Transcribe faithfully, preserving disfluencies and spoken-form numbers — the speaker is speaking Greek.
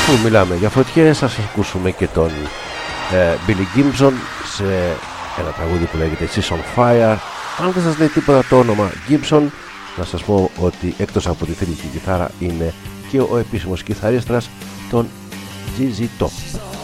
Αφού μιλάμε για φωτιές, ας ακούσουμε και τον ε, Billy Gibbons σε ένα τραγούδι που λέγεται She's on Fire. Αν δεν σας λέει τίποτα το όνομα Gibson, να σας πω ότι εκτός από τη θηλυκή κιθάρα είναι και ο επίσημος κιθαρίστρας των ζι ζι Top.